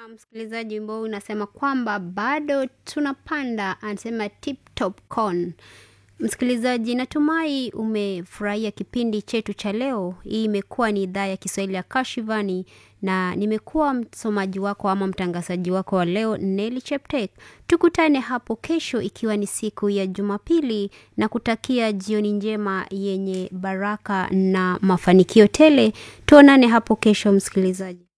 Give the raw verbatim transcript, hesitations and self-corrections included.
Msikilizaji, wimbo huu unasema kwamba bado tunapanda, anasema tip top corn. Msikilizaji, natumai umefurahia kipindi chetu cha leo. Hii imekuwa ni idhaa ya Kiswahili ya Kashivani na nimekuwa msomaji wako ama mtangazaji wako wa leo, Nelly Cheptek. Tukutane hapo kesho ikiwa ni siku ya Jumapili, na kutakia jioni njema yenye baraka na mafanikio tele. Tuonane hapo kesho msikilizaji.